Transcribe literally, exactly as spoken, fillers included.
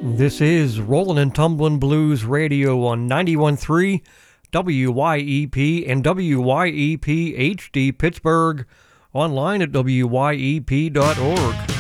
This is Rollin' and Tumblin' Blues Radio on ninety-one point three W Y E P and W Y E P H D Pittsburgh, online at W Y E P dot org.